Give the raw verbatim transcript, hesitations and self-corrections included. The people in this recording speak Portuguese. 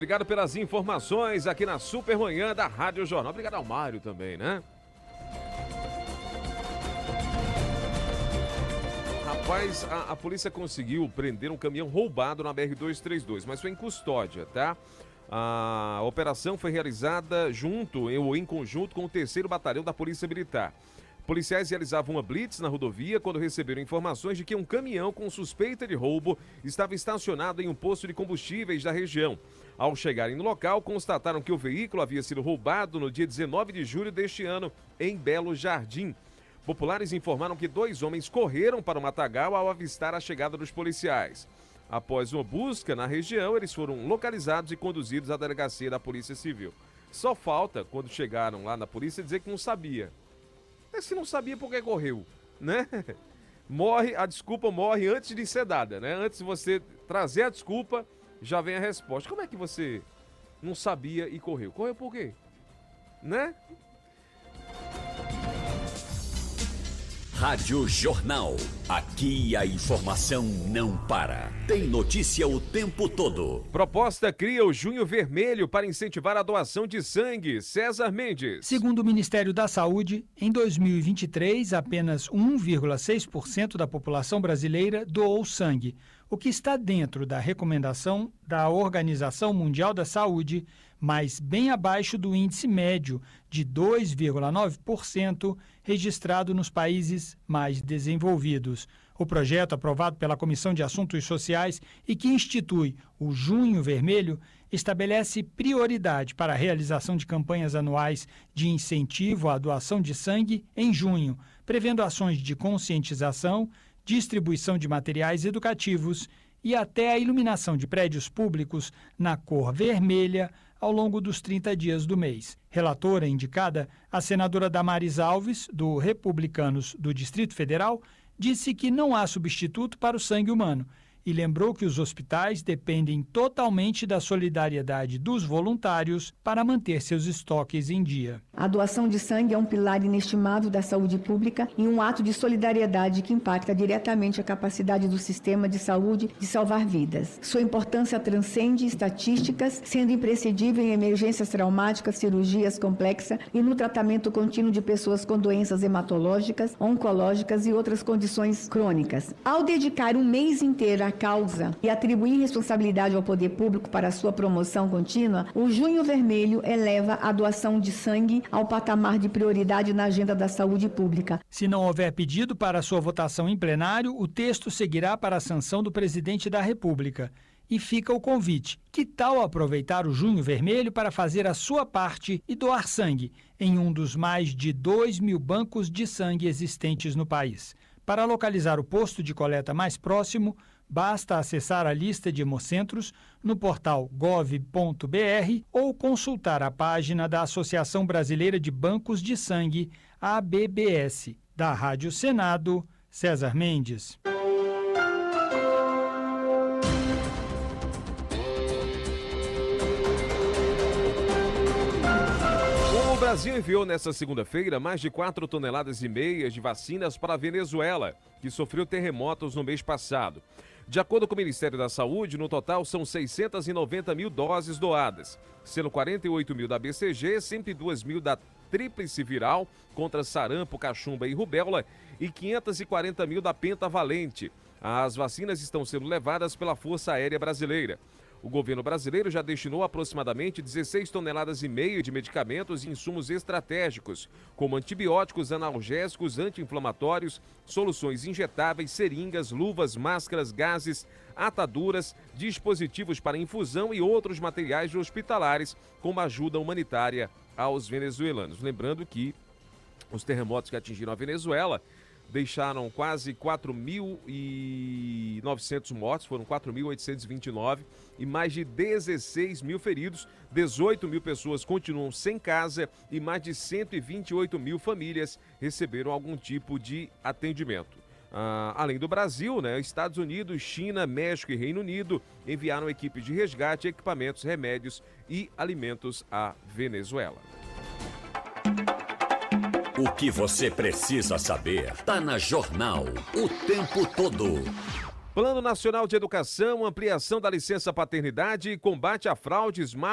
Obrigado pelas informações aqui na Supermanhã da Rádio Jornal. Obrigado ao Mário também, né? Rapaz, a, a polícia conseguiu prender um caminhão roubado na B R duzentos e trinta e dois, mas foi em custódia, tá? A operação foi realizada junto ou em conjunto com o terceiro Batalhão da Polícia Militar. Policiais realizavam uma blitz na rodovia quando receberam informações de que um caminhão com suspeita de roubo estava estacionado em um posto de combustíveis da região. Ao chegarem no local, constataram que o veículo havia sido roubado no dia dezenove de julho deste ano, em Belo Jardim. Populares informaram que dois homens correram para o matagal ao avistar a chegada dos policiais. Após uma busca na região, eles foram localizados e conduzidos à delegacia da Polícia Civil. Só falta, quando chegaram lá na polícia, dizer que não sabia. Se não sabia, por que correu, né? Morre, a desculpa morre antes de ser dada, né? Antes de você trazer a desculpa, já vem a resposta. Como é que você não sabia e correu? Correu por quê? Né? Rádio Jornal. Aqui a informação não para. Tem notícia o tempo todo. Proposta cria o Junho Vermelho para incentivar a doação de sangue. César Mendes. Segundo o Ministério da Saúde, em dois mil e vinte e três, apenas um vírgula seis por cento da população brasileira doou sangue, o que está dentro da recomendação da Organização Mundial da Saúde, mas bem abaixo do índice médio de dois vírgula nove por cento registrado nos países mais desenvolvidos. O projeto, aprovado pela Comissão de Assuntos Sociais e que institui o Junho Vermelho, estabelece prioridade para a realização de campanhas anuais de incentivo à doação de sangue em junho, prevendo ações de conscientização, distribuição de materiais educativos e até a iluminação de prédios públicos na cor vermelha ao longo dos trinta dias do mês. Relatora indicada, a senadora Damares Alves, do Republicanos do Distrito Federal, disse que não há substituto para o sangue humano e lembrou que os hospitais dependem totalmente da solidariedade dos voluntários para manter seus estoques em dia. A doação de sangue é um pilar inestimável da saúde pública e um ato de solidariedade que impacta diretamente a capacidade do sistema de saúde de salvar vidas. Sua importância transcende estatísticas, sendo imprescindível em emergências traumáticas, cirurgias complexas e no tratamento contínuo de pessoas com doenças hematológicas, oncológicas e outras condições crônicas. Ao dedicar um mês inteiro à causa e atribuir responsabilidade ao poder público para a sua promoção contínua, o Junho Vermelho eleva a doação de sangue ao patamar de prioridade na agenda da saúde pública. Se não houver pedido para sua votação em plenário, o texto seguirá para a sanção do presidente da República. E fica o convite. Que tal aproveitar o Junho Vermelho para fazer a sua parte e doar sangue em um dos mais de dois mil bancos de sangue existentes no país? Para localizar o posto de coleta mais próximo, basta acessar a lista de hemocentros no portal gov ponto br ou consultar a página da Associação Brasileira de Bancos de Sangue, A B B S. Da Rádio Senado, César Mendes. O Brasil enviou nesta segunda-feira mais de quatro toneladas e meias de vacinas para a Venezuela, que sofreu terremotos no mês passado. De acordo com o Ministério da Saúde, no total são seiscentas e noventa mil doses doadas, sendo quarenta e oito mil da B C G, cento e dois mil da tríplice viral contra sarampo, cachumba e rubéola e quinhentas e quarenta mil da pentavalente. As vacinas estão sendo levadas pela Força Aérea Brasileira. O governo brasileiro já destinou aproximadamente dezesseis toneladas e meia de medicamentos e insumos estratégicos, como antibióticos, analgésicos, anti-inflamatórios, soluções injetáveis, seringas, luvas, máscaras, gases, ataduras, dispositivos para infusão e outros materiais hospitalares como ajuda humanitária aos venezuelanos. Lembrando que os terremotos que atingiram a Venezuela deixaram quase quatro mil e novecentos mortos, foram quatro mil oitocentos e vinte e nove e mais de dezesseis mil feridos, dezoito mil pessoas continuam sem casa e mais de cento e vinte e oito mil famílias receberam algum tipo de atendimento. Ah, além do Brasil, né, Estados Unidos, China, México e Reino Unido enviaram equipes de resgate, equipamentos, remédios e alimentos à Venezuela. O que você precisa saber tá na Jornal o tempo todo. Plano Nacional de Educação, ampliação da licença paternidade e combate a fraudes.